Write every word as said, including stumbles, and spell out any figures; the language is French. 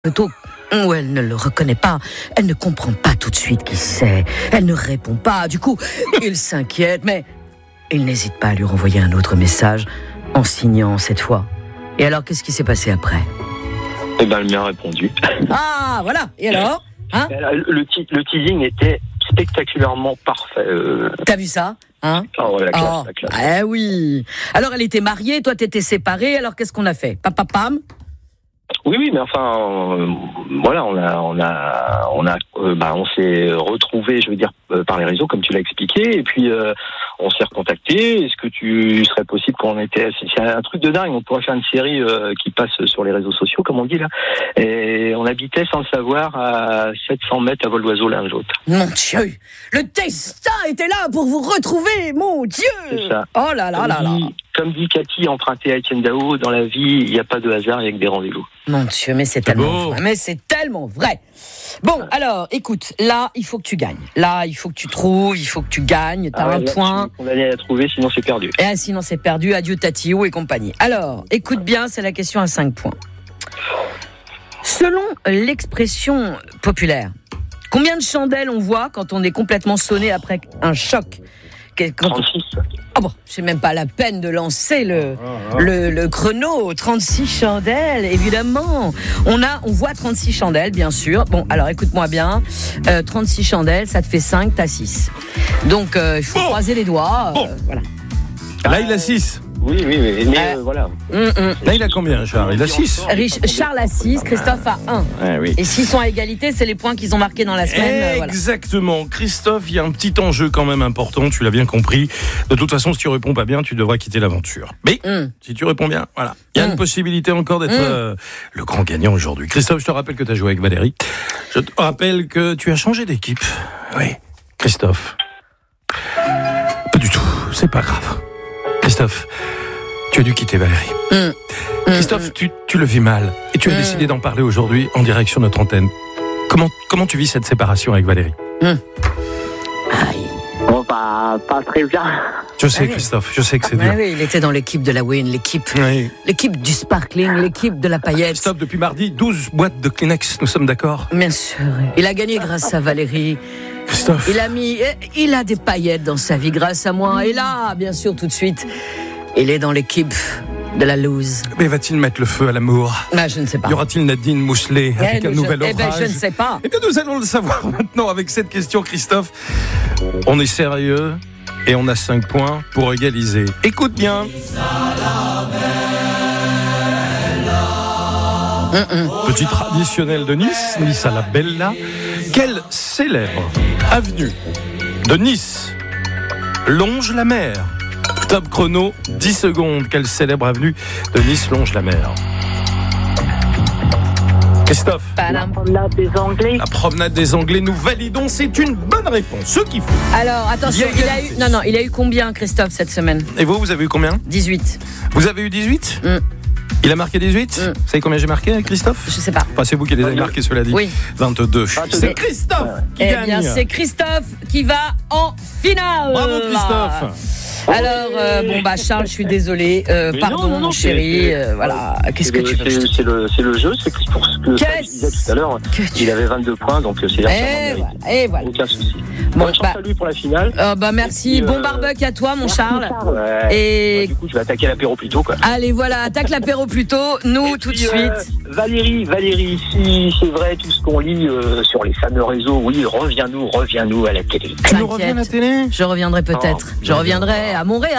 Photo où elle ne le reconnaît pas, elle ne comprend pas tout de suite qui c'est, elle ne répond pas, du coup, il s'inquiète, mais il n'hésite pas à lui renvoyer un autre message, en signant cette fois. Et alors, qu'est-ce qui s'est passé après ? Eh ben, elle m'y a répondu. Ah, voilà, et alors hein le, te- le teasing était spectaculairement parfait. Euh... T'as vu ça hein Ah ouais, la classe, oh, la classe. Eh oui. Alors, elle était mariée, toi, t'étais séparé, alors qu'est-ce qu'on a fait ? Papa, pam. Oui, oui, mais enfin, euh, voilà, on a, on a, on a, euh, bah, on s'est retrouvés, je veux dire, euh, par les réseaux, comme tu l'as expliqué, et puis euh, on s'est recontacté. Est-ce que tu serais possible qu'on était, c'est, c'est un truc de dingue. On pourrait faire une série euh, qui passe sur les réseaux sociaux, comme on dit là. Et on habitait sans le savoir à sept cents mètres à vol d'oiseau l'un de l'autre. Mon Dieu, le destin était là pour vous retrouver, mon Dieu. C'est ça. Oh là là Comme là là. dit, comme dit Cathy, emprunté à Étienne Dao, dans la vie, il n'y a pas de hasard, il n'y a que des rendez-vous. Mon Dieu, mais c'est, C'est tellement beau. vrai. Mais c'est tellement vrai. Bon, alors, écoute, là, il faut que tu gagnes. Là, il faut que tu trouves, il faut que tu gagnes. T'as Ah ouais, un là, point. Je suis condamné à la trouver, sinon c'est perdu. Et ah, sinon, c'est perdu. Adieu, Tatiou et compagnie. Alors, écoute bien, c'est la question à cinq points. Selon l'expression populaire, combien de chandelles on voit quand on est complètement sonné après un choc ? Quand- trente-six. Ah bon, c'est même pas la peine de lancer le, le, le chrono. trente-six chandelles, évidemment. On a, on voit trente-six chandelles, bien sûr. Bon, alors écoute-moi bien. Euh, trente-six chandelles, ça te fait cinq, t'as six. Donc, euh, il faut Bon. croiser les doigts. Bon. euh, voilà. Là, il a six. Oui, oui, oui, mais Euh, euh, voilà. Hum, hum. Là, il a combien, Charles ? Il a six. Rich- Charles a six, Christophe a un. Ouais, oui. Et s'ils sont à égalité, c'est les points qu'ils ont marqués dans la semaine. euh, voilà. Exactement. Christophe, il y a un petit enjeu quand même important, tu l'as bien compris. De toute façon, si tu réponds pas bien, tu devras quitter l'aventure. Mais Hum. si tu réponds bien, voilà. Il y a Mm. une possibilité encore d'être Mm. euh, le grand gagnant aujourd'hui. Christophe, je te rappelle que tu as joué avec Valérie. Je te rappelle que tu as changé d'équipe. Oui, Christophe. Pas du tout, c'est pas grave. Christophe, tu as dû quitter Valérie. Hum. Christophe, tu, tu le vis mal et tu as Mm. décidé d'en parler aujourd'hui en direct sur notre antenne. Comment, comment tu vis cette séparation avec Valérie ? Aïe. Bon, bah, pas très bien. Je sais, Ah oui. Christophe, je sais que c'est Ouais, dur. oui, il était dans l'équipe de la Win, l'équipe, Oui. l'équipe du sparkling, l'équipe de la paillette. Christophe, depuis mardi, douze boîtes de Kleenex, nous sommes d'accord ? Bien sûr. Il a gagné grâce à Valérie. Christophe, Il a mis, il a des paillettes dans sa vie grâce à moi. Et là, bien sûr, tout de suite, il est dans l'équipe de la loose. mais va-t-il mettre le feu à l'amour ? Bah, je ne sais pas. Y aura-t-il Nadine Mousselet Eh, avec un je- nouvel eh ben, orage ? je ne sais pas. Eh bien, nous allons le savoir maintenant avec cette question, Christophe. On est sérieux et on a cinq points pour égaliser. Écoute bien. Petit traditionnel de Nice, Nice à la Bella. Quelle célèbre avenue de Nice longe la mer ? Top chrono, dix secondes. Quelle célèbre avenue de Nice longe la mer ? Christophe, Padam. Là, des Anglais. la promenade des Anglais, nous validons, c'est une bonne réponse. Ce qu'il faut. Alors, attention, Il y a il a eu, égalité. non, non, il a eu combien, Christophe, cette semaine ? Et vous, vous avez eu combien ? dix-huit. Vous avez eu dix-huit ? Mm. Il a marqué dix-huit ? Mm. Vous savez combien j'ai marqué, Christophe ? Je sais pas. Enfin, c'est vous qui les avez marqués, cela dit. Oui. vingt-deux. C'est Christophe qui Eh gagne. bien, c'est Christophe qui va en finale. Bravo, Christophe. Alors, euh, bon, bah, Charles, je suis désolée. Euh, Mais pardon, non, non, non, mon c'est- chéri. c'est- euh, voilà. Qu'est-ce que C'est tu le- veux que je te c'est, c'est, le, c'est le jeu, c'est pour ce que Qu'est-ce je disais tout à l'heure. que tu- Il avait vingt-deux points, donc c'est largement Et mérité. voilà. Et voilà. Aucun souci. Bon, Bonne chance bah- à lui pour la finale. Euh, bah, merci. Et puis, Bon euh, barbecue à toi, mon Charles. Ouais. Et Ouais, du coup, je vais attaquer l'apéro plus tôt, quoi. allez, voilà, attaque l'apéro plus tôt. Nous, Et tout de puis, suite. euh, Valérie, Valérie, si c'est vrai tout ce qu'on lit euh, sur les fameux réseaux, oui, reviens-nous, reviens-nous à la télé. Tu nous reviens à la T'inquiète. télé ? Je reviendrai peut-être. Oh, Je reviendrai à Montréal.